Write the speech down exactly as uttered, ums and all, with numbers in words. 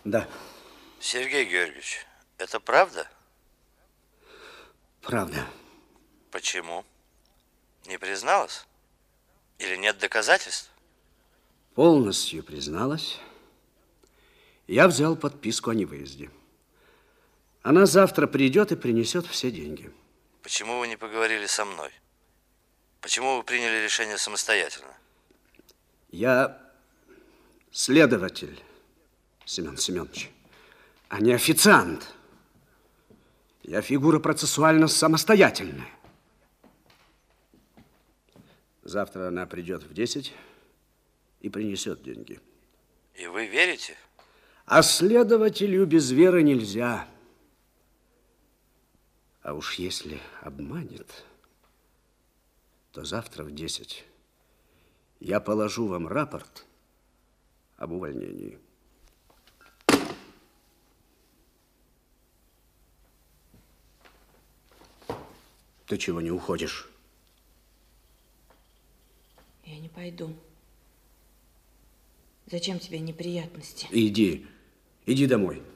Да. Сергей Георгиевич, это правда? Правда. Почему? Не призналась? Или нет доказательств? Полностью призналась. Я взял подписку о невыезде. Она завтра придет и принесет все деньги. Почему вы не поговорили со мной? Почему вы приняли решение самостоятельно? Я следователь, Семен Семенович, а не официант. Я фигура процессуально самостоятельная. Завтра она придет в десять и принесет деньги. И вы верите? А следователю без веры нельзя. А уж если обманет, то завтра в десять я положу вам рапорт об увольнении. Ты чего не уходишь? Я не пойду. Зачем тебе неприятности? Иди, иди домой.